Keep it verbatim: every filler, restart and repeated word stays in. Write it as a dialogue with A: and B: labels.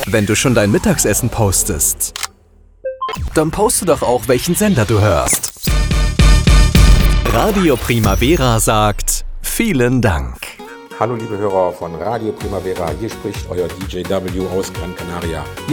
A: Wenn du schon dein Mittagessen postest, dann poste doch auch, welchen Sender du hörst. Radio Primavera sagt vielen Dank.
B: Hallo liebe Hörer von Radio Primavera, hier spricht euer D J W aus Gran Canaria.